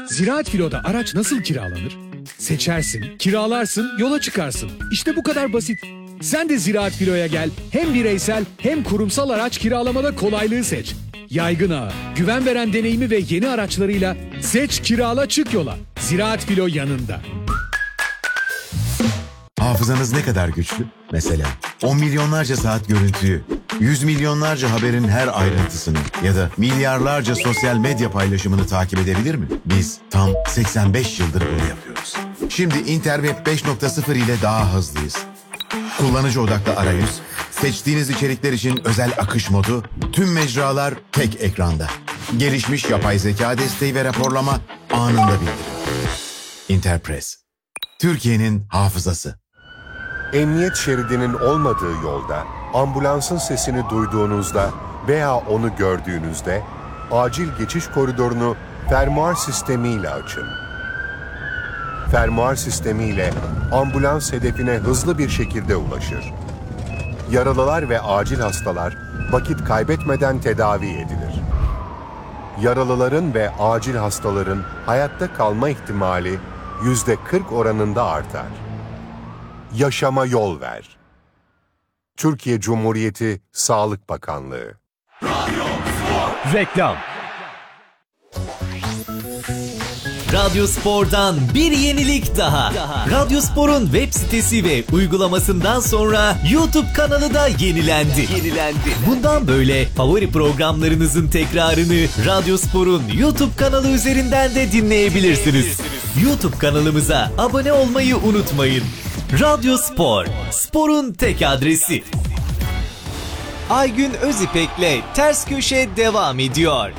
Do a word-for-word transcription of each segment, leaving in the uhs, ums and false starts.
Ziraat Filo'da araç nasıl kiralanır? Seçersin, kiralarsın, yola çıkarsın. İşte bu kadar basit. Sen de Ziraat Filo'ya gel. Hem bireysel hem kurumsal araç kiralamada kolaylığı seç. Yaygın ağı, güven veren deneyimi ve yeni araçlarıyla seç, kirala, çık yola. Ziraat Filo yanında. Hafızanız ne kadar güçlü? Mesela on milyonlarca saat görüntüyü, yüz milyonlarca haberin her ayrıntısını ya da milyarlarca sosyal medya paylaşımını takip edebilir mi? Biz tam seksen beş yıldır bunu yapıyoruz. Şimdi Interweb beş nokta sıfır ile daha hızlıyız. Kullanıcı odaklı arayüz, seçtiğiniz içerikler için özel akış modu, tüm mecralar tek ekranda. Gelişmiş yapay zeka desteği ve raporlama anında bildirim. Interpress, Türkiye'nin hafızası. Emniyet şeridinin olmadığı yolda, ambulansın sesini duyduğunuzda veya onu gördüğünüzde, acil geçiş koridorunu fermuar sistemiyle açın. Fermuar sistemiyle ambulans hedefine hızlı bir şekilde ulaşır. Yaralılar ve acil hastalar vakit kaybetmeden tedavi edilir. Yaralıların ve acil hastaların hayatta kalma ihtimali yüzde kırk oranında artar. Yaşama yol ver. Türkiye Cumhuriyeti Sağlık Bakanlığı. Reklam. Radyo Spor'dan bir yenilik daha. Radyo Spor'un web sitesi ve uygulamasından sonra YouTube kanalı da yenilendi. Yenilendi. Bundan böyle favori programlarınızın tekrarını Radyo Spor'un YouTube kanalı üzerinden de dinleyebilirsiniz. YouTube kanalımıza abone olmayı unutmayın. Radyo Spor, sporun tek adresi. Aygün Özipek'le Ters Köşe devam ediyor.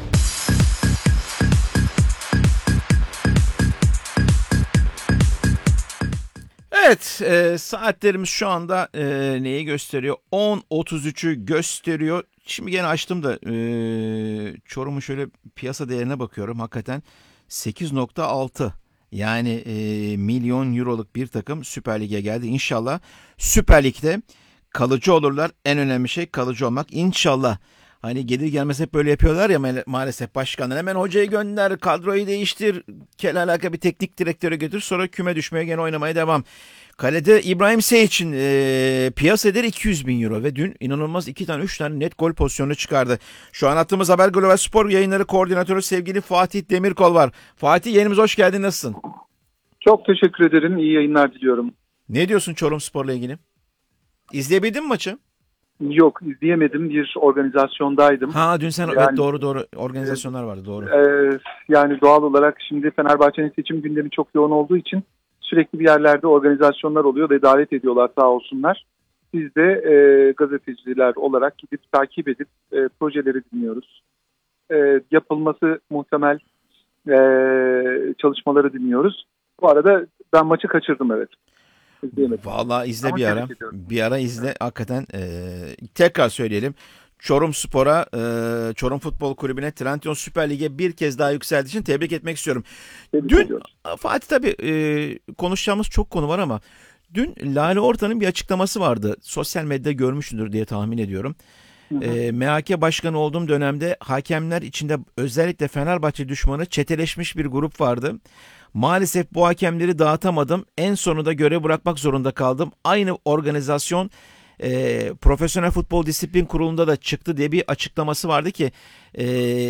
Evet, e, saatlerimiz şu anda e, neyi gösteriyor? on otuz üçü gösteriyor. Şimdi gene açtım da e, Çorum'un şöyle piyasa değerine bakıyorum. Hakikaten sekiz nokta altı. Yani e, milyon euroluk bir takım Süper Lig'e geldi. İnşallah Süper Lig'de kalıcı olurlar. En önemli şey kalıcı olmak. İnşallah. Hani gelir gelmez hep böyle yapıyorlar ya ma- maalesef başkanlar. Hemen hocayı gönder, kadroyu değiştir, kel alaka bir teknik direktöre götür. Sonra küme düşmeye gene oynamaya devam. Kalede İbrahim Seyit'in e, piyasa değeri iki yüz bin euro ve dün inanılmaz iki tane üç tane net gol pozisyonu çıkardı. Şu an attığımız Haber Global Spor yayınları koordinatörü sevgili Fatih Demirkol var. Fatih, yayınımıza hoş geldin, nasılsın? Çok teşekkür ederim, iyi yayınlar diliyorum. Ne diyorsun Çorum Spor'la ilgili? İzleyebildin mi maçı? Yok, izleyemedim, bir organizasyondaydım. Ha dün sen yani, evet, doğru doğru organizasyonlar vardı, doğru. E, yani doğal olarak şimdi Fenerbahçe'nin seçim gündemi çok yoğun olduğu için sürekli bir yerlerde organizasyonlar oluyor ve davet ediyorlar sağ olsunlar. Biz de e, gazeteciler olarak gidip takip edip e, projeleri dinliyoruz. E, yapılması muhtemel e, çalışmaları dinliyoruz. Bu arada ben maçı kaçırdım, evet. Vallahi izle Ama bir ara. Bir ara izle hakikaten. E, tekrar söyleyelim. Çorum Spor'a, e, Çorum Futbol Kulübü'ne Trendyol Süper Lig'e bir kez daha yükseldiği için tebrik etmek istiyorum. Tebrik dün ediyoruz. Fatih tabii e, konuşacağımız çok konu var ama dün Lale Orta'nın bir açıklaması vardı. Sosyal medyada görmüşsündür diye tahmin ediyorum. E, M H K başkanı olduğum dönemde hakemler içinde özellikle Fenerbahçe düşmanı çeteleşmiş bir grup vardı. Maalesef bu hakemleri dağıtamadım. En sonunda görev bırakmak zorunda kaldım. Aynı organizasyon e, Profesyonel Futbol Disiplin Kurulu'nda da çıktı diye bir açıklaması vardı ki e,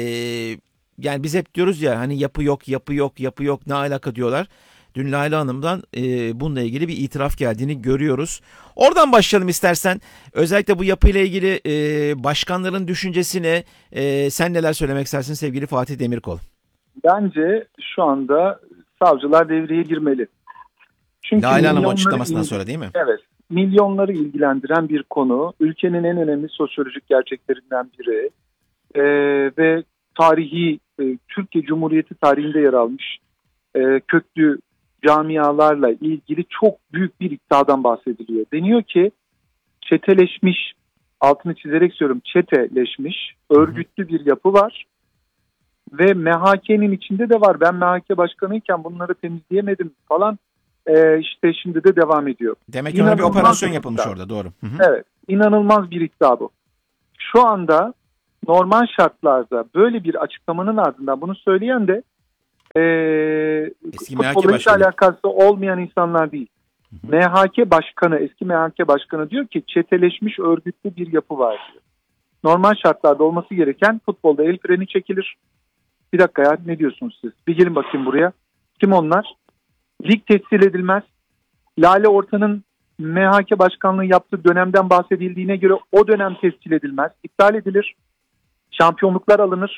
yani biz hep diyoruz ya hani yapı yok, yapı yok, yapı yok, ne alaka diyorlar. Dün Lale Hanım'dan e, bununla ilgili bir itiraf geldiğini görüyoruz. Oradan başlayalım istersen. Özellikle bu yapıyla ilgili e, başkanların düşüncesine e, sen neler söylemek istersin sevgili Fatih Demirkol? Bence şu anda savcılar devreye girmeli. Çünkü Lale Hanım milyonları açıklamasından il- sonra değil mi? Evet. Milyonları ilgilendiren bir konu. Ülkenin en önemli sosyolojik gerçeklerinden biri. Ee, ve tarihi, e, Türkiye Cumhuriyeti tarihinde yer almış e, köklü camialarla ilgili çok büyük bir iddiadan bahsediliyor. Deniyor ki çeteleşmiş, altını çizerek söylüyorum, çeteleşmiş, örgütlü bir yapı var. Ve M H K'nin içinde de var. Ben M H K başkanıyken bunları temizleyemedim falan. Ee, işte şimdi de devam ediyor. Demek ki öyle bir İnanılmaz operasyon bir yapılmış iddia. orada, doğru. Hı hı. Evet, inanılmaz bir iddia bu. Şu anda normal şartlarda böyle bir açıklamanın ardından bunu söyleyen de e, Eski M H K futbolla hiç başkanı. alakası olmayan insanlar değil. M H K başkanı, eski M H K başkanı diyor ki çeteleşmiş örgütlü bir yapı var diyor. Normal şartlarda olması gereken futbolda el freni çekilir. Bir dakika ya, ne diyorsunuz siz? Bir gelin bakayım buraya. Kim onlar? Lig tescil edilmez. Lale Orta'nın M H K başkanlığı yaptığı dönemden bahsedildiğine göre o dönem tescil edilmez. İptal edilir. Şampiyonluklar alınır.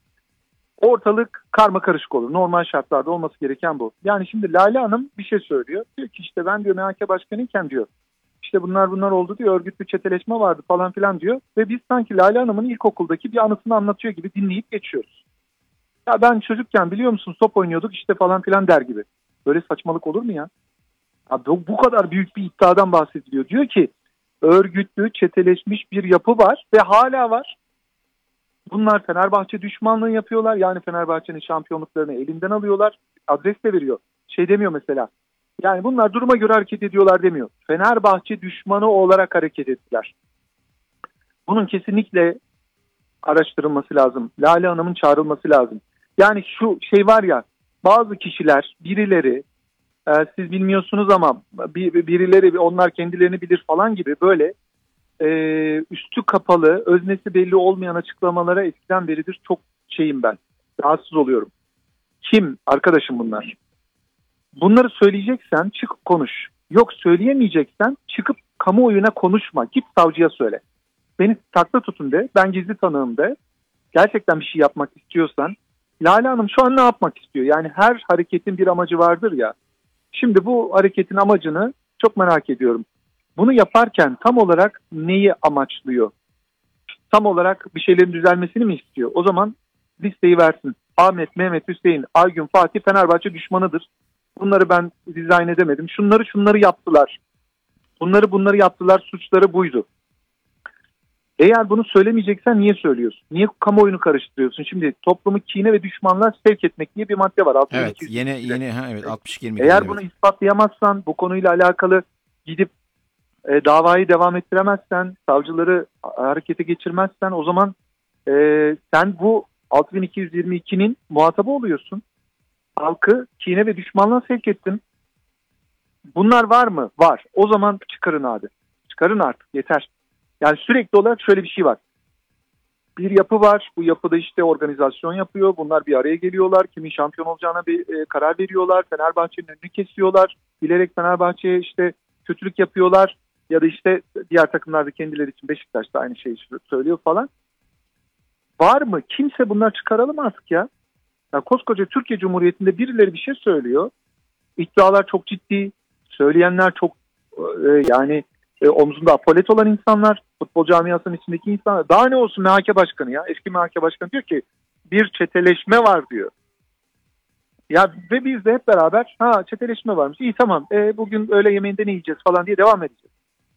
Ortalık karma karışık olur. Normal şartlarda olması gereken bu. Yani şimdi Lale Hanım bir şey söylüyor. Diyor ki işte ben diyor M H K başkanıyken diyor İşte bunlar bunlar oldu diyor. Örgütlü çeteleşme vardı falan filan diyor. Ve biz sanki Lale Hanım'ın ilkokuldaki bir anısını anlatıyor gibi dinleyip geçiyoruz. Ya ben çocukken biliyor musun top oynuyorduk işte falan filan der gibi. Böyle saçmalık olur mu ya? Ya bu, bu kadar büyük bir iddiadan bahsediliyor. Diyor ki örgütlü çeteleşmiş bir yapı var ve hala var. Bunlar Fenerbahçe düşmanlığı yapıyorlar. Yani Fenerbahçe'nin şampiyonluklarını elinden alıyorlar. Adres de veriyor. Şey demiyor mesela. Yani bunlar duruma göre hareket ediyorlar demiyor. Fenerbahçe düşmanı olarak hareket ettiler. Bunun kesinlikle araştırılması lazım. Lale Hanım'ın çağrılması lazım. Yani şu şey var ya, bazı kişiler, birileri, e, siz bilmiyorsunuz ama bir, birileri onlar kendilerini bilir falan gibi böyle e, üstü kapalı, öznesi belli olmayan açıklamalara eskiden beridir çok şeyim ben. Rahatsız oluyorum. Kim arkadaşım bunlar? Bunları söyleyeceksen çıkıp konuş. Yok söyleyemeyeceksen çıkıp kamuoyuna konuşma. Git savcıya söyle. Beni takla tutun de. Ben gizli tanığım de. Gerçekten bir şey yapmak istiyorsan. Lale Hanım şu an ne yapmak istiyor? Yani her hareketin bir amacı vardır ya. Şimdi bu hareketin amacını çok merak ediyorum. Bunu yaparken tam olarak neyi amaçlıyor? Tam olarak bir şeylerin düzelmesini mi istiyor? O zaman listeyi versin. Ahmet, Mehmet, Hüseyin, Aygün, Fatih Fenerbahçe düşmanıdır. Bunları ben dizayn edemedim. Şunları şunları yaptılar. Bunları bunları yaptılar. Suçları buydu. Eğer bunu söylemeyeceksen niye söylüyorsun? Niye kamuoyunu karıştırıyorsun? Şimdi toplumu kine ve düşmanlığa sevk etmek diye bir madde var. Evet, yeni yeni ha evet altmış iki yirmi. Eğer evet. bunu ispatlayamazsan, bu konuyla alakalı gidip e, davayı devam ettiremezsen, savcıları harekete geçirmezsen o zaman e, sen bu altı bin iki yüz yirmi ikinin muhatabı oluyorsun. Halkı kine ve düşmanlığa sevk ettin. Bunlar var mı? Var. O zaman çıkarın abi. Çıkarın artık. Yeter. Yani sürekli olarak şöyle bir şey var. Bir yapı var. Bu yapıda işte organizasyon yapıyor. Bunlar bir araya geliyorlar. Kimin şampiyon olacağına bir e, karar veriyorlar. Fenerbahçe'nin önünü kesiyorlar. Bilerek Fenerbahçe'ye işte kötülük yapıyorlar. Ya da işte diğer takımlar da kendileri için Beşiktaş da aynı şeyi söylüyor falan. Var mı? Kimse bunlar çıkaralım artık ya. Ya koskoca Türkiye Cumhuriyeti'nde birileri bir şey söylüyor. İddialar çok ciddi. Söyleyenler çok e, yani e, omzunda apolet olan insanlar. Futbol camiasının içindeki insanlar. Daha ne olsun M H K başkanı ya. Eski M H K başkanı diyor ki bir çeteleşme var diyor. Ya ve biz de hep beraber ha çeteleşme varmış. İyi tamam e, bugün öğle yemeğinde ne yiyeceğiz falan diye devam edeceğiz.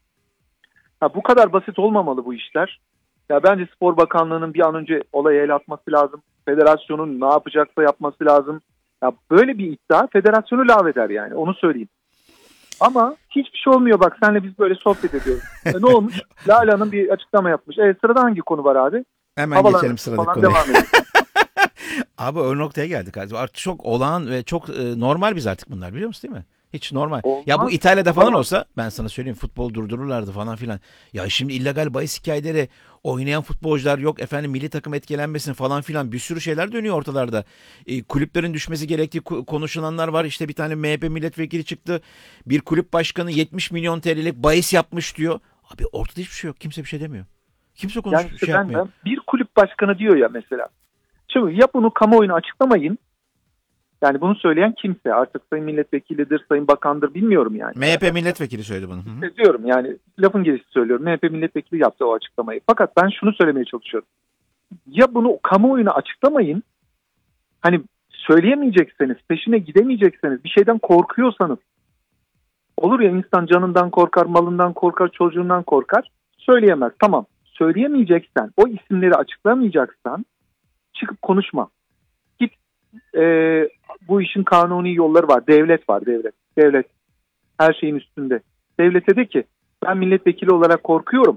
Ha, bu kadar basit olmamalı bu işler. Ya bence Spor Bakanlığı'nın bir an önce olaya el atması lazım. Federasyonun ne yapacaksa yapması lazım. Ya böyle bir iddia federasyonu lağveder yani, onu söyleyeyim. Ama hiçbir şey olmuyor, bak senle biz böyle sohbet ediyoruz. E, ne olmuş? Lale Hanım bir açıklama yapmış. E, sırada hangi konu var abi? Hemen Havalar geçelim sıradaki falan konuya. devam edelim. Abi o noktaya geldik. Artık çok olağan ve çok e, normal biz artık bunlar, biliyor musun değil mi? Hiç normal. Olmaz. Ya bu İtalya'da falan Olmaz. olsa ben sana söyleyeyim futbol durdururlardı falan filan. Ya şimdi illegal bahis hikayeleri, oynayan futbolcular yok efendim, milli takım etkilenmesin falan filan, bir sürü şeyler dönüyor ortalarda. E, kulüplerin düşmesi gerektiği konuşulanlar var. İşte bir tane M H P milletvekili çıktı. Bir kulüp başkanı yetmiş milyon T L'lik bahis yapmış diyor. Abi ortada hiçbir şey yok. Kimse bir şey demiyor. Kimse konuşuyor. Yani işte şey ben yapmıyor. de bir kulüp başkanı diyor ya mesela. Şimdi ya bunu kamuoyuna açıklamayın. Yani bunu söyleyen kimse, artık sayın milletvekilidir, sayın bakandır, bilmiyorum yani. M H P milletvekili söyledi bunu. Hı hı. Diyorum yani, lafın gelişi söylüyorum. M H P milletvekili yaptı o açıklamayı. Fakat ben şunu söylemeye çalışıyorum. Ya bunu kamuoyuna açıklamayın. Hani söyleyemeyecekseniz, peşine gidemeyecekseniz, bir şeyden korkuyorsanız. Olur ya, insan canından korkar, malından korkar, çocuğundan korkar. Söyleyemez. Tamam. Söyleyemeyeceksen, o isimleri açıklamayacaksan çıkıp konuşma. Git e, bu işin kanuni yolları var. Devlet var, devlet. Devlet her şeyin üstünde. Devlete de ki ben milletvekili olarak korkuyorum.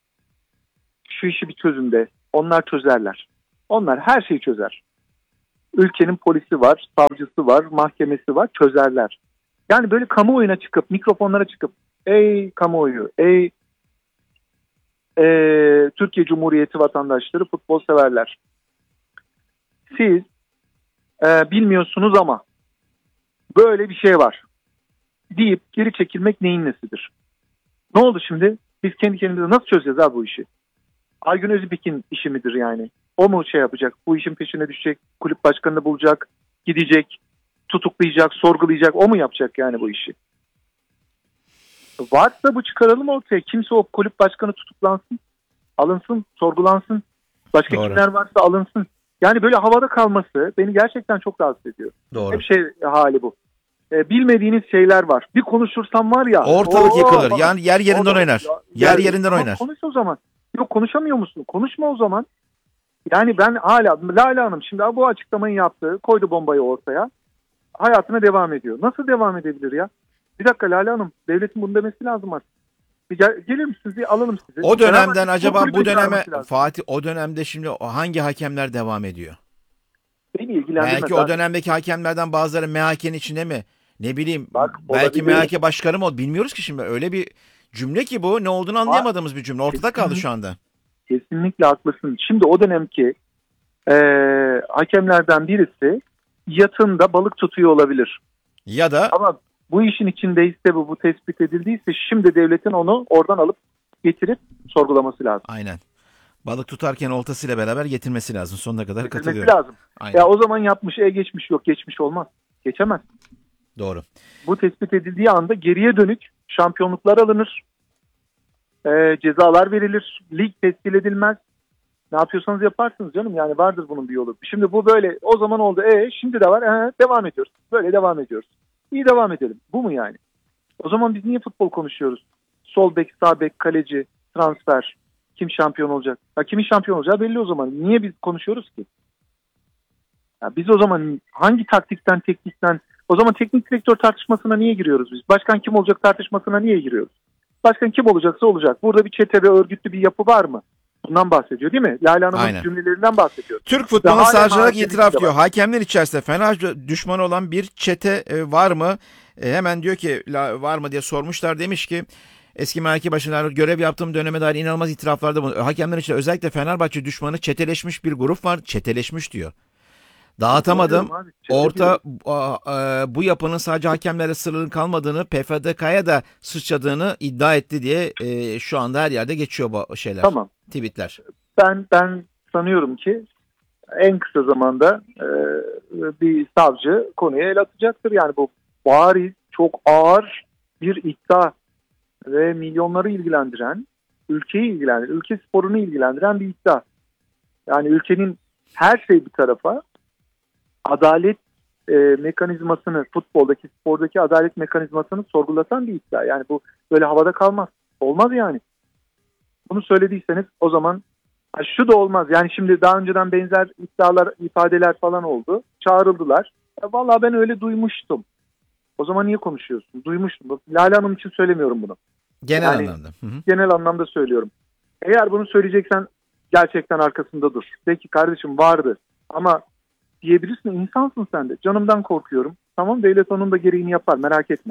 Şu işi bir çözün de. Onlar çözerler. Onlar her şeyi çözer. ülkenin polisi var, savcısı var, mahkemesi var, çözerler. Yani böyle kamuoyuna çıkıp, mikrofonlara çıkıp, ey kamuoyu, ey e, Türkiye Cumhuriyeti vatandaşları, futbol severler. Siz e, bilmiyorsunuz ama böyle bir şey var deyip geri çekilmek neyin nesidir? Ne oldu şimdi? Biz kendi kendimize nasıl çözeceğiz abi bu işi? Aygün Özbek'in işi midir yani? O mu şey yapacak? Bu işin peşine düşecek, kulüp başkanını bulacak, gidecek, tutuklayacak, sorgulayacak. O mu yapacak yani bu işi? Varsa bu çıkaralım ortaya. Kimse o kulüp başkanı tutuklansın, alınsın, sorgulansın. Başka Doğru. kimler varsa alınsın. Yani böyle havada kalması beni gerçekten çok rahatsız ediyor. Doğru. Hep şey hali bu. Ee, bilmediğiniz şeyler var. Bir konuşursam var ya. Ortalık oo, yıkılır. bak- Yani yer yerinden Orada- oynar. Ya- Yer yerinden Ama oynar. Konuş o zaman. Yok konuşamıyor musun? Konuşma o zaman. Yani ben hala Lale Hanım şimdi bu açıklamayı yaptı. Koydu bombayı ortaya. Hayatına devam ediyor. Nasıl devam edebilir ya? Bir dakika Lale Hanım. Devletin bunu demesi lazım artık. Bir gel, gelir misiniz? Bir alalım sizi. O dönemden Fenerbahçe acaba kulübü bu döneme çağırması lazım. Fatih o dönemde şimdi o hangi hakemler devam ediyor? Beni ilgilendirmez. Belki o dönemdeki hakemlerden bazıları M H K'nin içinde mi? Ne bileyim. Bak, belki olabilir. M H K başkanı mı oldu? Bilmiyoruz ki şimdi. Öyle bir cümle ki bu. Ne olduğunu anlayamadığımız bir cümle. Ortada kaldı şu anda. Kesinlikle haklısın. Şimdi o dönemki e, hakemlerden birisi yatında balık tutuyor olabilir. Ya da Ama bu işin içindeyse bu, bu tespit edildiyse şimdi devletin onu oradan alıp getirip sorgulaması lazım. aynen. Balık tutarken oltasıyla beraber getirmesi lazım. Sonuna kadar Getirmesi katılıyorum. lazım. Aynen. Ya o zaman yapmış, e geçmiş yok, geçmiş olmaz. Geçemez. Doğru. Bu tespit edildiği anda geriye dönük şampiyonluklar alınır. E, cezalar verilir. Lig tescil edilmez. Ne yapıyorsanız yaparsınız canım. Yani vardır bunun bir yolu. Şimdi bu böyle o zaman oldu. E şimdi de var. E, devam ediyoruz. Böyle devam ediyoruz. İyi devam edelim. Bu mu yani? O zaman biz niye futbol konuşuyoruz? Sol bek, sağ bek, kaleci, transfer. Kim şampiyon olacak? Ya kimin şampiyon olacağı belli o zaman. Niye biz konuşuyoruz ki? Ya biz o zaman hangi taktikten, teknikten, o zaman teknik direktör tartışmasına niye giriyoruz biz? Başkan kim olacak tartışmasına niye giriyoruz? Başkan kim olacaksa olacak. Burada bir çete ve örgütlü bir yapı var mı? Bundan bahsediyor değil mi? Lale Aynen. Hanım'ın cümlelerinden bahsediyor. Türk Ve futbolunun hala sadece olarak mahkemelik itiraf de diyor. var. Hakemler içerisinde fena düşmanı olan bir çete e, var mı? E, hemen diyor ki la, var mı diye sormuşlar. Demiş ki eski M H K başkanları görev yaptığım döneme dair inanılmaz itiraflarda bulunuyor. Hakemler içinde özellikle Fenerbahçe düşmanı çeteleşmiş bir grup var. Çeteleşmiş diyor. Dağıtamadım. Biliyorum abi, çete Orta a, a, bu yapının sadece hakemlere sınırlı kalmadığını, P F D K'ya da sıçradığını iddia etti diye e, şu anda her yerde geçiyor bu şeyler. Tamam. Tweetler. Ben ben sanıyorum ki en kısa zamanda e, bir savcı konuya el atacaktır. Yani bu bariz, çok ağır bir iddia ve milyonları ilgilendiren, ülkeyi ilgilendiren, ülke sporunu ilgilendiren bir iddia. Yani ülkenin her şey bir tarafa adalet e, mekanizmasını, futboldaki, spordaki adalet mekanizmasını sorgulatan bir iddia. Yani bu böyle havada kalmaz. Olmaz yani. Bunu söylediyseniz o zaman ha, şu da olmaz. Yani şimdi daha önceden benzer iddialar, ifadeler falan oldu. Çağrıldılar. Ya, vallahi ben öyle duymuştum. O zaman niye konuşuyorsun? Duymuştum. Lale Hanım için söylemiyorum bunu. Genel Yani- anlamda. Hı hı. Genel anlamda söylüyorum. Eğer bunu söyleyeceksen gerçekten arkasında dur. De ki kardeşim vardı ama diyebilirsin, insansın sen de. Canımdan korkuyorum. Tamam, devlet onun da gereğini yapar, merak etme.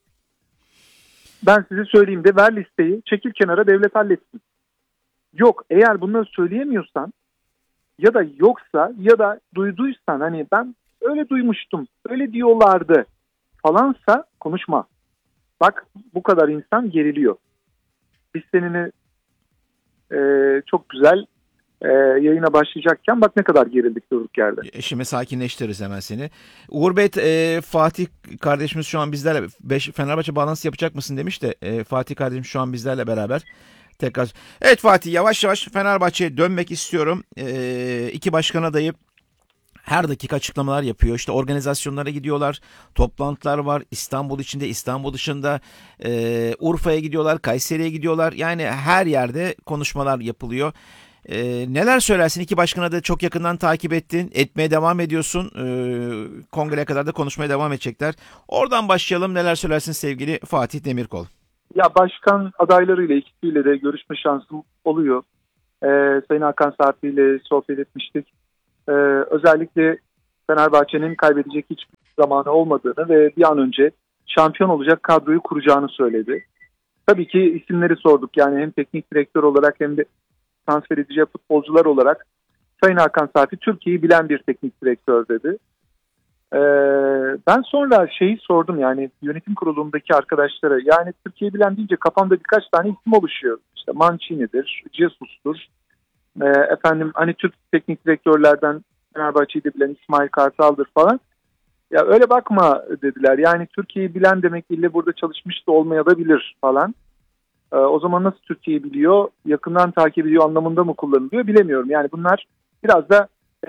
Ben size söyleyeyim de ver listeyi, çekil kenara, devlet halletsin. Yok, eğer bunları söyleyemiyorsan ya da yoksa ya da duyduysan hani ben öyle duymuştum, öyle diyorlardı falansa konuşma. Bak bu kadar insan geriliyor. Biz seninle e, çok güzel e, yayına başlayacakken bak ne kadar gerildik durduk yerde. E, Şimdi sakinleştiririz hemen seni. Uğur Bey, e, Fatih kardeşimiz şu an bizlerle. Beş, Fenerbahçe bağlantısı yapacak mısın demiş de e, Fatih kardeşim şu an bizlerle beraber. Tekrar. Evet Fatih, yavaş yavaş Fenerbahçe'ye dönmek istiyorum. E, iki başkan adayı her dakika açıklamalar yapıyor. İşte organizasyonlara gidiyorlar, toplantılar var. İstanbul içinde, İstanbul dışında, e, Urfa'ya gidiyorlar, Kayseri'ye gidiyorlar. Yani her yerde konuşmalar yapılıyor. E, neler söylersin? İki başkanı da çok yakından takip ettin, etmeye devam ediyorsun. E, kongreye kadar da konuşmaya devam edecekler. Oradan başlayalım. Neler söylersin sevgili Fatih Demirkol? Ya başkan adaylarıyla ikisiyle de görüşme şansım oluyor. Ee, Sayın Hakan Saatli ile sohbet etmiştik. Ee, özellikle Fenerbahçe'nin kaybedecek hiçbir zamanı olmadığını ve bir an önce şampiyon olacak kadroyu kuracağını söyledi. Tabii ki isimleri sorduk. Yani hem teknik direktör olarak hem de transfer edeceği futbolcular olarak Sayın Hakan Safi Türkiye'yi bilen bir teknik direktör dedi. Ee, ben sonra şeyi sordum, yani yönetim kurulundaki arkadaşlara, yani Türkiye'yi bilen deyince kafamda birkaç tane isim oluşuyor. İşte Mancini'dir, Jesus'tur, e, efendim hani Türk teknik direktörlerden Fenerbahçe'yi de bilen İsmail Kartal'dır falan. Ya öyle bakma dediler. Yani Türkiye'yi bilen demek ille burada çalışmış da olmayabilir falan. Ee, o zaman nasıl Türkiye'yi biliyor, yakından takip ediyor anlamında mı kullanılıyor bilemiyorum. Yani bunlar biraz da e,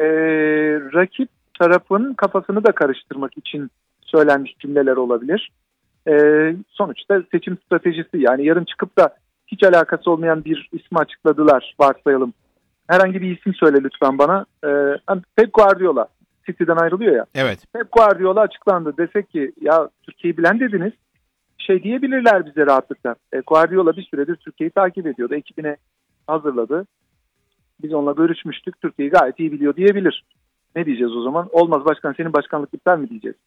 rakip tarafın kafasını da karıştırmak için söylenmiş cümleler olabilir. E, sonuçta seçim stratejisi, yani yarın çıkıp da hiç alakası olmayan bir ismi açıkladılar varsayalım. Herhangi bir isim söyle lütfen bana. E, Pep Guardiola City'den ayrılıyor ya. Evet. Pep Guardiola açıklandı. Desek ki ya Türkiye'yi bilen dediniz. Şey diyebilirler bize rahatlıkla. E, Guardiola bir süredir Türkiye'yi takip ediyordu. Ekibine hazırladı. Biz onunla görüşmüştük. Türkiye'yi gayet iyi biliyor diyebilir. Ne diyeceğiz o zaman? Olmaz başkan, senin başkanlık iptal mi diyeceğiz?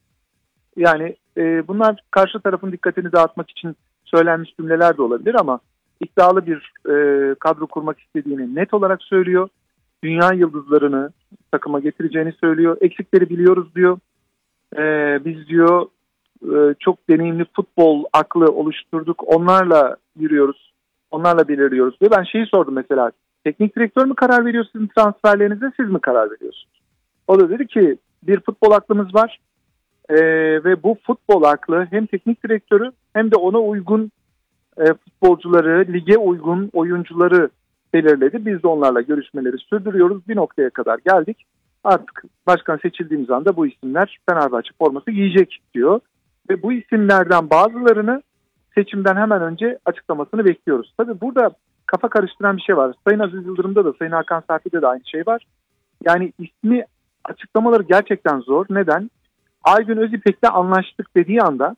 Yani e, bunlar karşı tarafın dikkatini dağıtmak için söylenmiş cümleler de olabilir ama iddialı bir e, kadro kurmak istediğini net olarak söylüyor. Dünya yıldızlarını takıma getireceğini söylüyor. Eksikleri biliyoruz diyor. E, biz diyor e, çok deneyimli futbol aklı oluşturduk. Onlarla yürüyoruz. Onlarla belirliyoruz diyor. Ben şeyi sordum mesela. Teknik direktör mü karar veriyor sizin transferlerinize, siz mi karar veriyorsunuz? O da dedi ki bir futbol aklımız var e, ve bu futbol aklı hem teknik direktörü hem de ona uygun e, futbolcuları, lige uygun oyuncuları belirledi. Biz de onlarla görüşmeleri sürdürüyoruz. Bir noktaya kadar geldik. Artık başkan seçildiğimiz anda bu isimler Fenerbahçe forması giyecek diyor. Ve bu isimlerden bazılarını seçimden hemen önce açıklamasını bekliyoruz. Tabii burada kafa karıştıran bir şey var. Sayın Aziz Yıldırım'da da Sayın Hakan Safi'de de aynı şey var. Yani ismi açıklamaları gerçekten zor. Neden? Aygün Özipek'le anlaştık dediği anda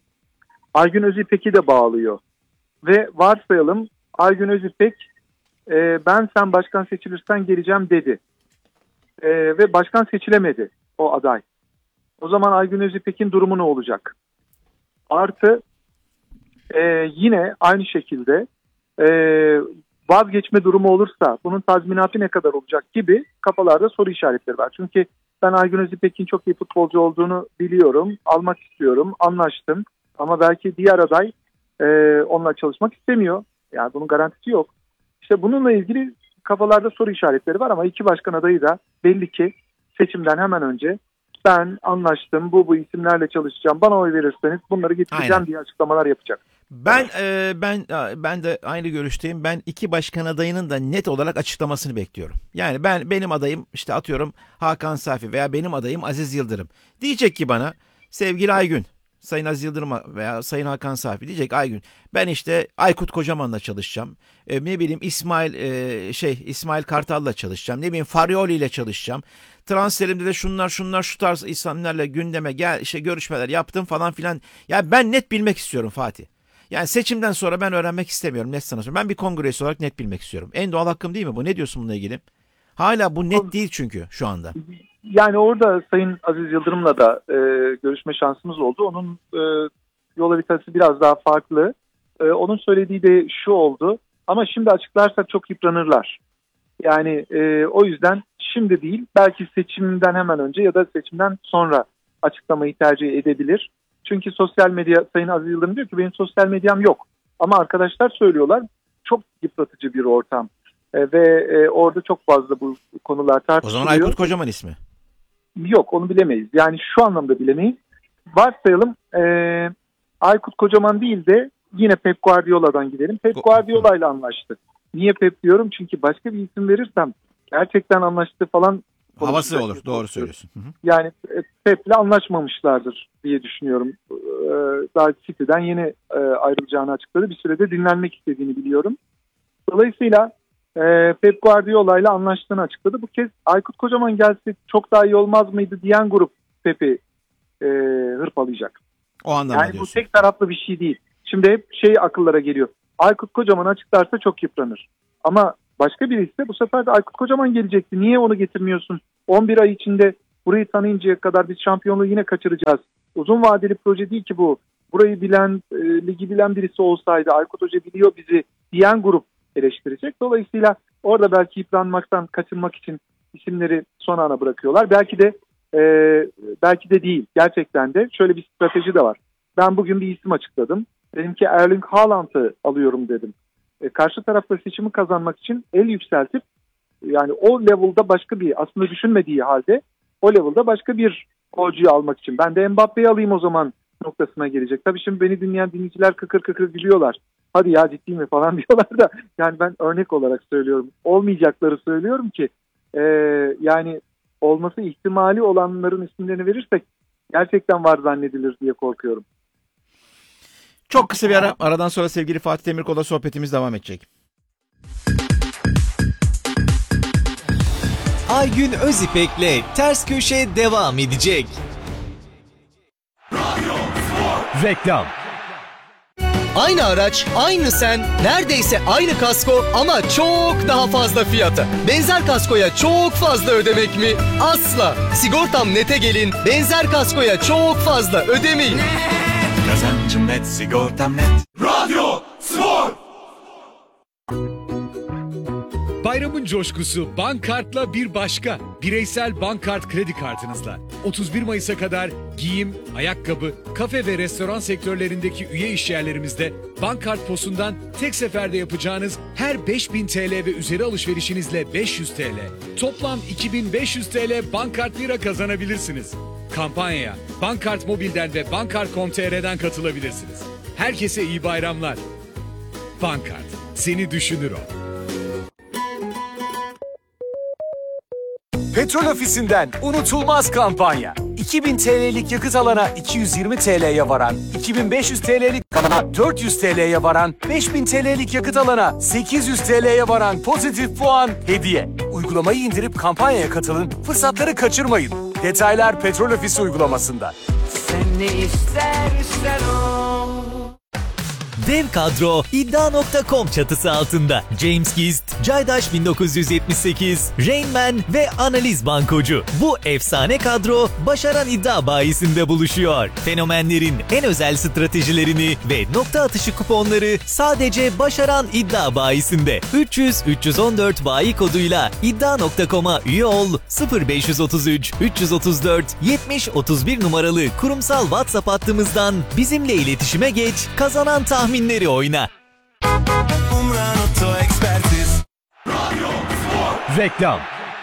Aygün Özipek'i de bağlıyor. Ve varsayalım Aygün Özipek e, ben sen başkan seçilirsen geleceğim dedi. E, ve başkan seçilemedi o aday. O zaman Aygün Özipek'in durumu ne olacak? Artı e, yine aynı şekilde e, vazgeçme durumu olursa bunun tazminatı ne kadar olacak gibi kafalarda soru işaretleri var. Çünkü ben Aygün Özipek'in çok iyi futbolcu olduğunu biliyorum, almak istiyorum, anlaştım. Ama belki diğer aday e, onunla çalışmak istemiyor. Yani bunun garantisi yok. İşte bununla ilgili kafalarda soru işaretleri var ama iki başkan adayı da belli ki seçimden hemen önce ben anlaştım, bu bu isimlerle çalışacağım, bana oy verirseniz bunları getireceğim Aynen. diye açıklamalar yapacak. Ben e, ben ben de aynı görüşteyim. Ben iki başkan adayının da net olarak açıklamasını bekliyorum. Yani ben benim adayım işte atıyorum Hakan Safi veya benim adayım Aziz Yıldırım. Diyecek ki bana sevgili Aygün, Sayın Aziz Yıldırım veya Sayın Hakan Safi diyecek Aygün ben işte Aykut Kocaman'la çalışacağım. E, ne bileyim İsmail e, şey İsmail Kartal'la çalışacağım. Ne bileyim Farioli ile çalışacağım. Transferimde de şunlar şunlar şu tarz isimlerle gündeme gel işte görüşmeler yaptım falan filan. Ya ben net bilmek istiyorum Fatih. Yani seçimden sonra ben öğrenmek istemiyorum net sana söylüyorum. Ben bir kongre üyesi olarak net bilmek istiyorum. En doğal hakkım değil mi bu? Ne diyorsun bununla ilgili? Hala bu net değil çünkü şu anda. Yani orada Sayın Aziz Yıldırım'la da e, görüşme şansımız oldu. Onun e, yol haritası biraz daha farklı. E, onun söylediği de şu oldu. Ama şimdi açıklarsak çok yıpranırlar. Yani e, o yüzden şimdi değil, belki seçimden hemen önce ya da seçimden sonra açıklamayı tercih edebilir. Çünkü sosyal medya, Sayın Aziz Yıldırım diyor ki benim sosyal medyam yok. Ama arkadaşlar söylüyorlar, çok yıpratıcı bir ortam. E, ve e, orada çok fazla bu konular O tartışılıyor. zaman Aykut Kocaman ismi. Yok, onu bilemeyiz. Yani şu anlamda bilemeyiz. Varsayalım e, Aykut Kocaman değil de yine Pep Guardiola'dan gidelim. Pep Guardiola ile anlaştı. Niye Pep diyorum? Çünkü başka bir isim verirsem gerçekten anlaştı falan. Havası olur. Doğru söylüyorsun. Hı hı. Yani Pep'le anlaşmamışlardır diye düşünüyorum. Ee, daha City'den yeni e, ayrılacağını açıkladı. Bir sürede dinlenmek istediğini biliyorum. Dolayısıyla e, Pep Guardiola ile anlaştığını açıkladı. Bu kez Aykut Kocaman gelse çok daha iyi olmaz mıydı diyen grup Pep'i e, hırpalayacak. O anlamda Yani diyorsun. bu tek taraflı bir şey değil. Şimdi hep şey akıllara geliyor. Aykut Kocaman açıklarsa çok yıpranır. Ama başka biri ise bu sefer de Aykut Kocaman gelecekti. Niye onu getirmiyorsun? on bir ay içinde Burayı tanıyıncaya kadar biz şampiyonluğu yine kaçıracağız. Uzun vadeli proje değil ki bu. Burayı bilen, e, ligi bilen birisi olsaydı, Aykut Hoca biliyor bizi diyen grup eleştirecek. Dolayısıyla orada belki yıpranmaktan kaçınmak için isimleri son ana bırakıyorlar. Belki de e, belki de değil. Gerçekten de şöyle bir strateji de var. Ben bugün bir isim açıkladım. Dedim ki Erling Haaland'ı alıyorum dedim. E, karşı tarafta seçimi kazanmak için el yükseltip yani o level'da başka bir aslında düşünmediği halde o level'da başka bir golcüyü almak için. Ben de Mbappe'yi alayım o zaman noktasına gelecek. Tabii şimdi beni dinleyen dinleyiciler kıkır kıkır gülüyorlar. Hadi ya ciddi mi falan diyorlar da yani ben örnek olarak söylüyorum. Olmayacakları söylüyorum ki e, yani olması ihtimali olanların isimlerini verirsek gerçekten var zannedilir diye korkuyorum. Çok kısa bir ara. Aradan sonra sevgili Fatih Demirkol'la sohbetimiz devam edecek. Aygün Özipek'le Ters Köşe devam edecek. Reklam. Aynı araç, aynı sen, neredeyse aynı kasko ama çok daha fazla fiyata. Benzer kaskoya çok fazla ödemek mi? Asla. Sigortam Net'e gelin, benzer kaskoya çok fazla ödemeyin. Kazancım net, sigortam net. Bayramın coşkusu Bankkart'la bir başka. Bireysel Bankkart kredi kartınızla. otuz bir Mayıs'a kadar giyim, ayakkabı, kafe ve restoran sektörlerindeki üye işyerlerimizde Bankkart Posu'ndan tek seferde yapacağınız her beş bin T L ve üzeri alışverişinizle beş yüz T L. Toplam iki bin beş yüz T L Bankkart Lira kazanabilirsiniz. Kampanyaya Bankkart Mobil'den ve bankkart nokta com nokta t r'den katılabilirsiniz. Herkese iyi bayramlar. Bankkart, seni düşünür o. Petrol Ofisi'nden unutulmaz kampanya. iki bin T L'lik yakıt alana iki yüz yirmi T L'ye varan, iki bin beş yüz T L'lik alana dört yüz T L'ye varan, beş bin T L'lik yakıt alana sekiz yüz T L'ye varan pozitif puan hediye. Uygulamayı indirip kampanyaya katılın, fırsatları kaçırmayın. Detaylar Petrol Ofisi uygulamasında. Sen ne istersen o. Dev kadro iddia nokta com çatısı altında. James Gist, Caydaş bin dokuz yüz yetmiş sekiz, Rain Man ve Analiz Bankocu. Bu efsane kadro Başaran İddia Bayisi'nde buluşuyor. Fenomenlerin en özel stratejilerini ve nokta atışı kuponları sadece Başaran İddia Bayisi'nde. üç yüz üç yüz on dört bayi koduyla iddia nokta com'a üye ol. sıfır beş otuz üç üç yüz otuz dört yetmiş otuz bir numaralı kurumsal WhatsApp hattımızdan bizimle iletişime geç. Kazanan tahmin Tahminleri oyna. Reklam.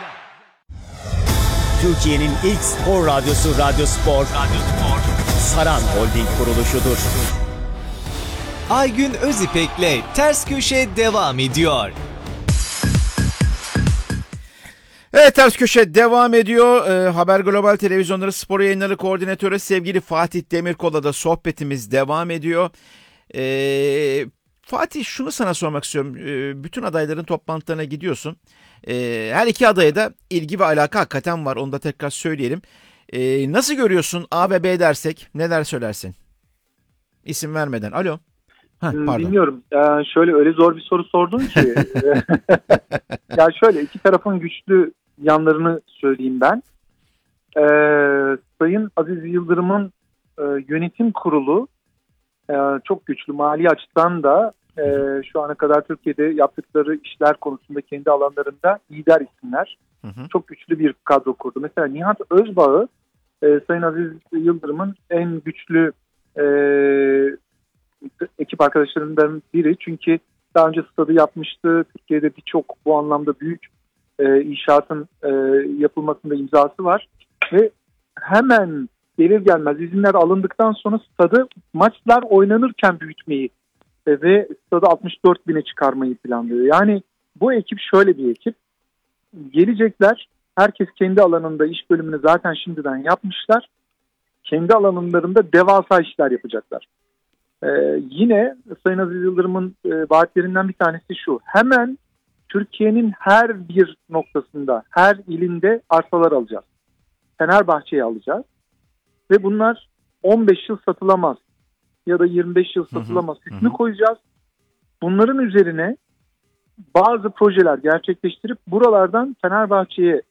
Türkiye'nin ilk spor radyosu Radyo Spor, Radyo Spor. Saran Holding kuruluşudur. Aygün Özipek'le Ters Köşe devam ediyor. Evet, Ters Köşe devam ediyor. Ee, Haber Global Televizyonları Spor Yayınları Koordinatörü sevgili Fatih Demirkol'la da sohbetimiz devam ediyor. Ee, Fatih, şunu sana sormak istiyorum. Ee, bütün adayların toplantılarına gidiyorsun. Ee, her iki adaya da ilgi ve alaka hakikaten var. Onu da tekrar söyleyelim. Ee, nasıl görüyorsun A ve B dersek? Neler söylersin? İsim vermeden. Alo. Heh, pardon. Bilmiyorum. Ee, şöyle öyle zor bir soru sordun ki. Ya şöyle iki tarafın güçlü yanlarını söyleyeyim ben. Ee, Sayın Aziz Yıldırım'ın e, yönetim kurulu e, çok güçlü. Mali açıdan da e, şu ana kadar Türkiye'de yaptıkları işler konusunda kendi alanlarında lider isimler. Hı hı. Çok güçlü bir kadro kurdu. Mesela Nihat Özbağ'ı e, Sayın Aziz Yıldırım'ın en güçlü e, ekip arkadaşlarından biri. Çünkü daha önce stadı yapmıştı. Türkiye'de birçok bu anlamda büyük e, inşaatın e, yapılmasında imzası var. Ve hemen gelir gelmez izinler alındıktan sonra stadı maçlar oynanırken büyütmeyi e, ve stadı altmış dört bine çıkarmayı planlıyor. Yani bu ekip şöyle bir ekip. Gelecekler, herkes kendi alanında iş bölümünü zaten şimdiden yapmışlar. Kendi alanlarında devasa işler yapacaklar. Ee, yine Sayın Aziz Yıldırım'ın e, vaatlerinden bir tanesi şu. Hemen Türkiye'nin her bir noktasında, her ilinde arsalar alacağız. Fenerbahçe'yi alacağız. Ve bunlar on beş yıl satılamaz ya da yirmi beş yıl satılamaz hükmü koyacağız. Bunların üzerine bazı projeler gerçekleştirip buralardan Fenerbahçe'ye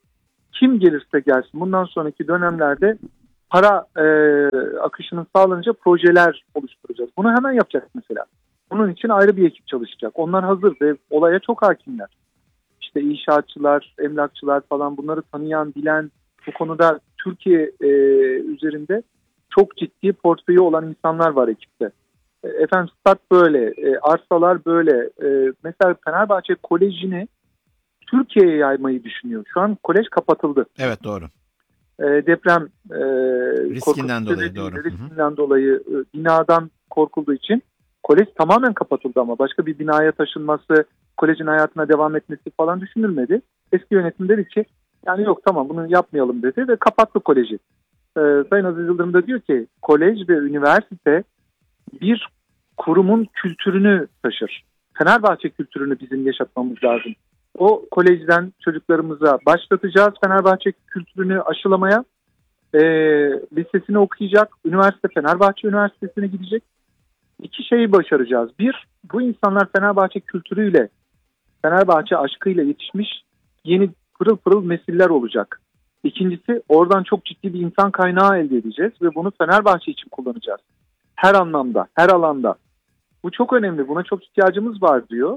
kim gelirse gelsin bundan sonraki dönemlerde para e, akışının sağlanınca projeler oluşturacağız. Bunu hemen yapacağız mesela. Bunun için ayrı bir ekip çalışacak. Onlar hazır ve olaya çok hakimler. İşte inşaatçılar, emlakçılar falan bunları tanıyan, bilen, bu konuda Türkiye e, üzerinde çok ciddi portföyü olan insanlar var ekipte. E, efendim stat böyle, e, arsalar böyle. E, mesela Fenerbahçe Koleji'ni Türkiye'ye yaymayı düşünüyor. Şu an kolej kapatıldı. Evet, doğru. E, deprem e, riskinden dolayı doğru. Riskinden Hı-hı. dolayı e, binadan korkulduğu için kolej tamamen kapatıldı ama başka bir binaya taşınması, kolejin hayatına devam etmesi falan düşünülmedi. Eski yönetim dedi ki yani yok tamam bunu yapmayalım dedi ve kapattı koleji. Ee, Sayın Aziz Yıldırım da diyor ki kolej ve üniversite bir kurumun kültürünü taşır. Fenerbahçe kültürünü bizim yaşatmamız lazım. O kolejden çocuklarımıza başlatacağız Fenerbahçe kültürünü aşılamaya. Ee, lisesini okuyacak, üniversite Fenerbahçe Üniversitesi'ne gidecek. İki şeyi başaracağız. Bir, bu insanlar Fenerbahçe kültürüyle, Fenerbahçe aşkıyla yetişmiş yeni pırıl pırıl nesiller olacak. İkincisi, oradan çok ciddi bir insan kaynağı elde edeceğiz ve bunu Fenerbahçe için kullanacağız. Her anlamda, her alanda. Bu çok önemli, buna çok ihtiyacımız var diyor.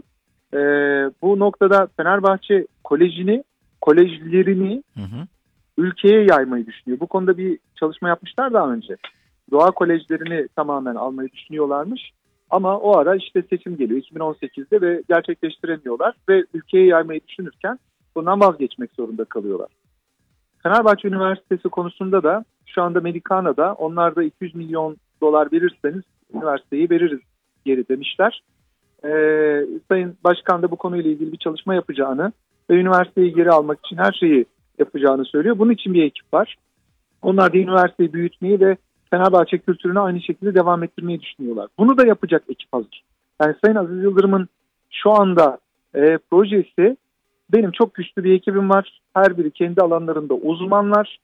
Ee, bu noktada Fenerbahçe kolejini, kolejlerini hı hı. ülkeye yaymayı düşünüyor. Bu konuda bir çalışma yapmışlar daha önce. Doğa kolejlerini tamamen almayı düşünüyorlarmış. Ama o ara işte seçim geliyor iki bin on sekizde ve gerçekleştiremiyorlar. Ve ülkeye yaymayı düşünürken bundan vazgeçmek zorunda kalıyorlar. Fenerbahçe Üniversitesi konusunda da şu anda Medicana'da onlar da iki yüz milyon dolar verirseniz üniversiteyi veririz geri demişler. Ee, Sayın Başkan da bu konuyla ilgili bir çalışma yapacağını ve üniversiteyi geri almak için her şeyi yapacağını söylüyor. Bunun için bir ekip var. Onlar da üniversiteyi büyütmeyi ve Fenerbahçe kültürünü aynı şekilde devam ettirmeyi düşünüyorlar. Bunu da yapacak ekip hazır. Yani Sayın Aziz Yıldırım'ın şu anda e, projesi benim çok güçlü bir ekibim var. Her biri kendi alanlarında uzmanlar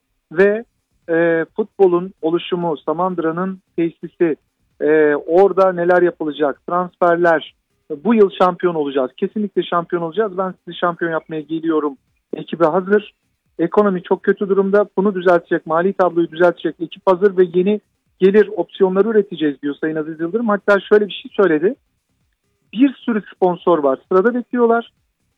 ve e, futbolun oluşumu, Samandıra'nın tesisi, e, orada neler yapılacak, transferler, bu yıl şampiyon olacağız. Kesinlikle şampiyon olacağız. Ben sizi şampiyon yapmaya geliyorum. Ekibi hazır. Ekonomi çok kötü durumda. Bunu düzeltecek, mali tabloyu düzeltecek ekip hazır ve yeni gelir opsiyonları üreteceğiz diyor Sayın Aziz Yıldırım. Hatta şöyle bir şey söyledi. Bir sürü sponsor var. Sırada bekliyorlar.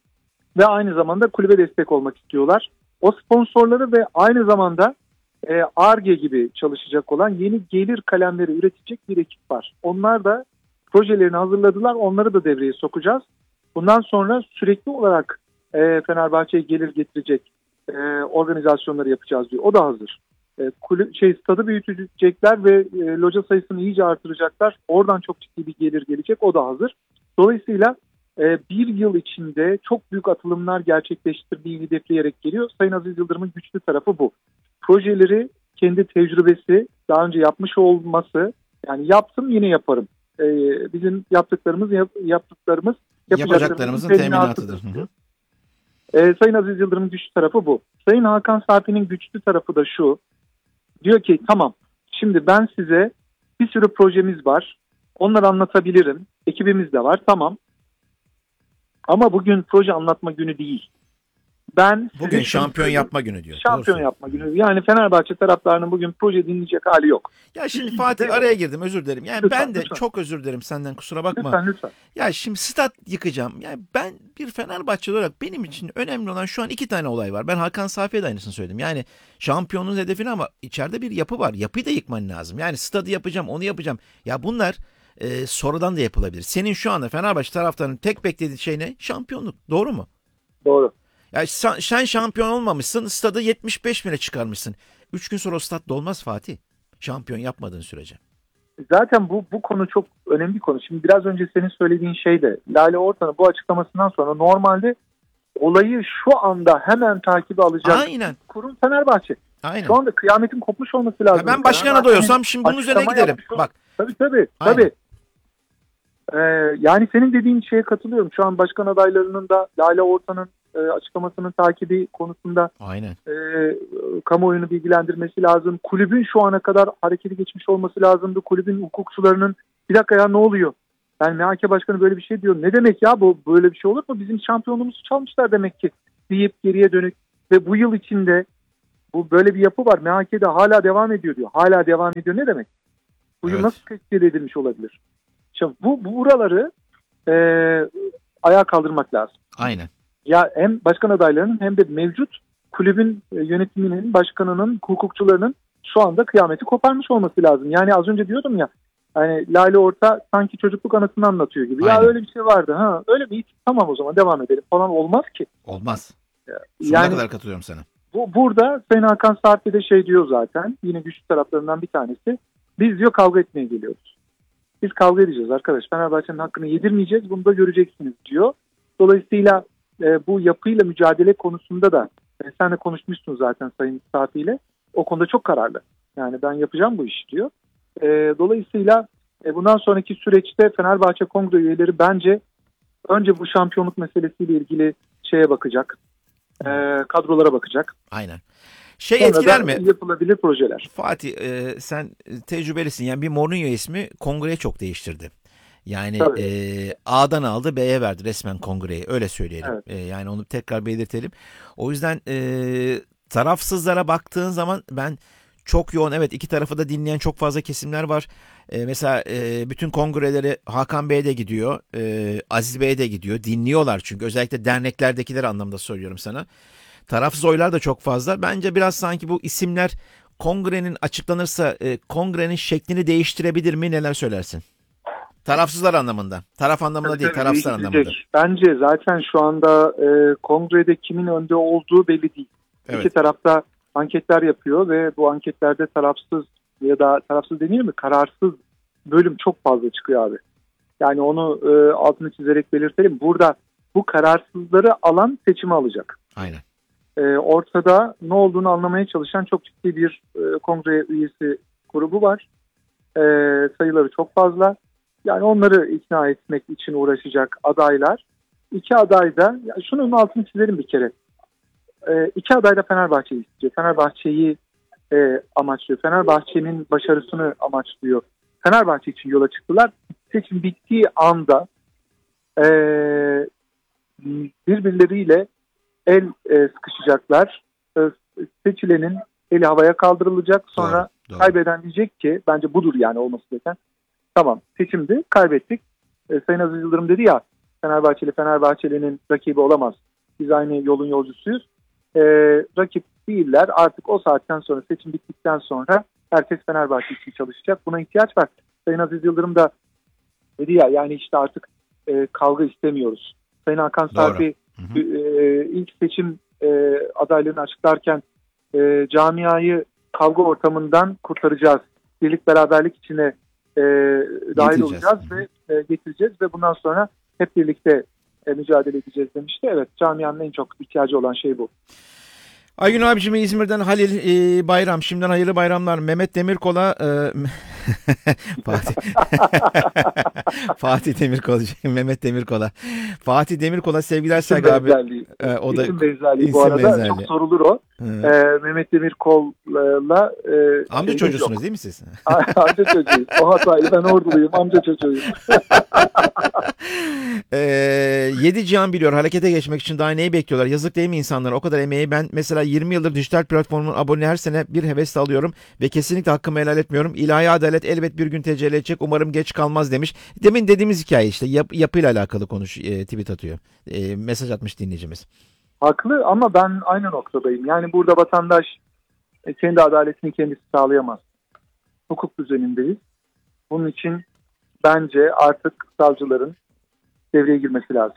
Ve aynı zamanda kulübe destek olmak istiyorlar. O sponsorları ve aynı zamanda e, Ar-Ge gibi çalışacak olan yeni gelir kalemleri üretecek bir ekip var. Onlar da projelerini hazırladılar. Onları da devreye sokacağız. Bundan sonra sürekli olarak e, Fenerbahçe'ye gelir getirecek e, organizasyonları yapacağız diyor. O da hazır. E, kulüp, şey stadı büyütecekler ve e, loca sayısını iyice artıracaklar. Oradan çok ciddi bir gelir gelecek. O da hazır. Dolayısıyla e, bir yıl içinde çok büyük atılımlar gerçekleştirdiğini hedefleyerek geliyor. Sayın Aziz Yıldırım'ın güçlü tarafı bu. Projeleri kendi tecrübesi, daha önce yapmış olması, yani yaptım yine yaparım. E, bizim yaptıklarımız yap, yaptıklarımız yapacaklarımızın teminatıdır. Hı hı. Ee, Sayın Aziz Yıldırım'ın güçlü tarafı bu. Sayın Hakan Safi'nin güçlü tarafı da şu. Diyor ki tamam şimdi ben size bir sürü projemiz var. Onları anlatabilirim. Ekibimiz de var tamam. Ama bugün proje anlatma günü değil. Ben bugün şampiyon yapma günü diyor. Şampiyon Doğru yapma günü. Yani Fenerbahçe taraftarının bugün proje dinleyecek hali yok. Ya şimdi Fatih araya girdim özür dilerim. Yani lütfen, ben de lütfen. Çok özür dilerim senden kusura bakma. Lütfen lütfen. Ya şimdi stat yıkacağım. Yani ben bir Fenerbahçeli olarak benim için önemli olan şu an iki tane olay var. Ben Hakan Safi'ye de aynısını söyledim. Yani şampiyonluğun hedefini ama içeride bir yapı var. Yapıyı da yıkman lazım. Yani stadı yapacağım onu yapacağım. Ya bunlar e, sonradan da yapılabilir. Senin şu anda Fenerbahçe taraftarının tek beklediği şey ne? Şampiyonluk. Doğru mu? Doğru. Ya sen şampiyon olmamışsın, stadı yetmiş beş bine çıkarmışsın. Üç gün sonra o stat dolmaz Fatih. Şampiyon yapmadığın sürece. Zaten bu bu konu çok önemli bir konu. Şimdi biraz önce senin söylediğin şey de Lale Ortan'ın bu açıklamasından sonra normalde olayı şu anda hemen takibe alacak Aynen. kurum Fenerbahçe. Aynen. Şu anda kıyametin kopmuş olması lazım. Ya ben başkan adayı olsam şimdi bunun üzerine giderim. Bak. Tabii tabii. tabii. Ee, yani senin dediğin şeye katılıyorum. Şu an başkan adaylarının da Lale Ortan'ın e, açıklamasının takibi konusunda Aynen. E, kamuoyunu bilgilendirmesi lazım. Kulübün şu ana kadar hareketi geçmiş olması lazımdı. Kulübün hukukçularının bir dakika ya ne oluyor? Yani M H K Başkanı böyle bir şey diyor. Ne demek ya bu böyle bir şey olur mu? Bizim şampiyonluğumuzu çalmışlar demek ki deyip geriye dönük ve bu yıl içinde bu böyle bir yapı var. M H K'de hala devam ediyor diyor. Hala devam ediyor ne demek? Bu yıl Evet. nasıl tescil edilmiş olabilir? Şimdi bu, bu buraları e, ayağa kaldırmak lazım. Aynen. Ya hem başkan adaylarının hem de mevcut kulübün e, yönetiminin, başkanının, hukukçularının şu anda kıyameti koparmış olması lazım. Yani az önce diyordum ya, hani Lale Orta sanki çocukluk anısını anlatıyor gibi. Aynen. Ya öyle bir şey vardı. Ha öyle mi? Tamam o zaman devam edelim falan olmaz ki. Olmaz. Sonuna Yani kadar katılıyorum sana. bu, burada Sayın Hakan Saatli de şey diyor zaten. Yine güçlü taraflarından bir tanesi. Biz diyor kavga etmeye geliyoruz. Biz kavga edeceğiz arkadaş. Fenerbahçe'nin hakkını yedirmeyeceğiz. Bunu da göreceksiniz diyor. Dolayısıyla e, bu yapıyla mücadele konusunda da e, sen de konuşmuştun zaten Sayın Saatli ile. O konuda çok kararlı. Yani ben yapacağım bu işi diyor. E, dolayısıyla e, bundan sonraki süreçte Fenerbahçe Kongre üyeleri bence önce bu şampiyonluk meselesiyle ilgili şeye bakacak. E, kadrolara bakacak. Aynen. Şey Sonra etkiler da mi? yapılabilir projeler. Fatih e, sen tecrübelisin. Yani bir Mourinho ismi kongreyi çok değiştirdi. Yani Tabii. e, A'dan aldı B'ye verdi resmen kongreyi. Öyle söyleyelim. Evet. E, yani onu tekrar belirtelim. O yüzden e, tarafsızlara baktığın zaman ben çok yoğun, evet, iki tarafı da dinleyen çok fazla kesimler var. E, mesela e, bütün kongreleri Hakan Bey de gidiyor. E, Aziz Bey de gidiyor. Dinliyorlar çünkü. Özellikle derneklerdekiler anlamda söylüyorum sana. Tarafsız oylar da çok fazla. Bence biraz sanki bu isimler kongrenin açıklanırsa e, kongrenin şeklini değiştirebilir mi? Neler söylersin? Tarafsızlar anlamında. Taraf anlamında değil, tarafsızlar anlamında. Bence zaten şu anda e, kongrede kimin önde olduğu belli değil. Evet. İki tarafta anketler yapıyor ve bu anketlerde tarafsız ya da tarafsız denir mi? Kararsız bölüm çok fazla çıkıyor abi. Yani onu e, altını çizerek belirtelim. Burada bu kararsızları alan seçimi alacak. Aynen. E, ortada ne olduğunu anlamaya çalışan çok ciddi bir e, kongre üyesi grubu var. E, sayıları çok fazla. Yani onları ikna etmek için uğraşacak adaylar. İki aday da, ya şunun altını çizelim bir kere. E, iki aday da Fenerbahçe'yi istiyor. Fenerbahçe'yi e, amaçlıyor. Fenerbahçe'nin başarısını amaçlıyor. Fenerbahçe için yola çıktılar. Seçim bittiği anda e, birbirleriyle el e, sıkışacaklar. E, seçilenin eli havaya kaldırılacak. Sonra Doğru, doğru. kaybeden diyecek ki, bence budur yani olması gereken. Tamam, seçimdi, kaybettik. E, Sayın Aziz Yıldırım dedi ya, Fenerbahçeli Fenerbahçeli'nin rakibi olamaz. Biz aynı yolun yolcusuyuz. E, rakip değiller. Artık o saatten sonra, seçim bittikten sonra herkes Fenerbahçe için çalışacak. Buna ihtiyaç var. Sayın Aziz Yıldırım da dedi ya, yani işte artık e, kavga istemiyoruz. Sayın Hakan Saatli e, ilk seçim e, adaylığını açıklarken e, camiayı kavga ortamından kurtaracağız. Birlik beraberlik içine e, dahil olacağız ve e, getireceğiz ve bundan sonra hep birlikte e, mücadele edeceğiz demişti. Evet, camianın en çok ihtiyacı olan şey bu. Aygün abicime İzmir'den Halil e, Bayram. Şimdiden hayırlı bayramlar. Mehmet Demirkol'a e, Fatih Fatih Demirkol Mehmet Demirkol'a Fatih Demirkol'a sevgiler Saygı abi. E, o da İsim benzerliği isim bu arada benzerliği. çok sorulur o. E, Mehmet Demirkol'la e, amca şey çocuğusunuz yok. değil mi siz? Amca çocuğuyum. O hatayı ben orduluyum. Amca çocuğuyum. Ee, yedi cihan biliyor. Harekete geçmek için daha neyi bekliyorlar? Yazık değil mi insanlara? O kadar emeği. Ben mesela yirmi yıldır dijital platformun abone, her sene bir hevesle alıyorum ve kesinlikle hakkımı helal etmiyorum. İlahi adalet elbet bir gün tecelli edecek. Umarım geç kalmaz demiş. Demin dediğimiz hikaye işte. Yap, yapıyla alakalı konuş, e, tweet atıyor. E, mesaj atmış dinleyicimiz. Haklı ama ben aynı noktadayım. Yani burada vatandaş e, kendi adaletini kendisi sağlayamaz. Hukuk düzenindeyiz. Bunun için bence artık savcıların devreye girmesi lazım.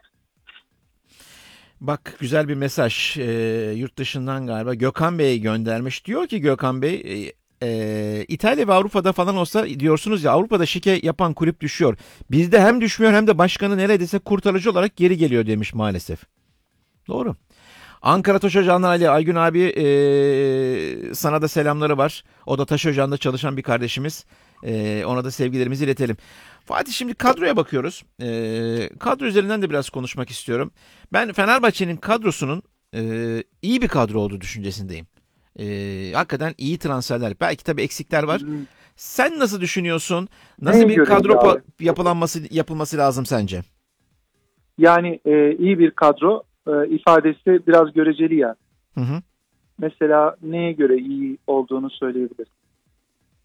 Bak güzel bir mesaj e, yurt dışından galiba Gökhan Bey'e göndermiş. Diyor ki Gökhan Bey e, e, İtalya ve Avrupa'da falan olsa diyorsunuz ya, Avrupa'da şike yapan kulüp düşüyor. Bizde hem düşmüyor hem de başkanı neredeyse kurtarıcı olarak geri geliyor demiş maalesef. Doğru. Ankara Taş Ocağı'ndan Ali Aygün abi e, sana da selamları var. O da Taş Ocağı'nda çalışan bir kardeşimiz. E, ona da sevgilerimizi iletelim. Fatih, şimdi kadroya bakıyoruz. E, kadro üzerinden de biraz konuşmak istiyorum. Ben Fenerbahçe'nin kadrosunun e, iyi bir kadro olduğu düşüncesindeyim. E, hakikaten iyi transferler. Belki tabii eksikler var. Hmm. Sen nasıl düşünüyorsun? Nasıl Neyi bir kadro abi? yapılanması yapılması lazım sence? Yani e, iyi bir kadro e, ifadesi biraz göreceli ya. Hı hı. Mesela neye göre iyi olduğunu söyleyebilirsin?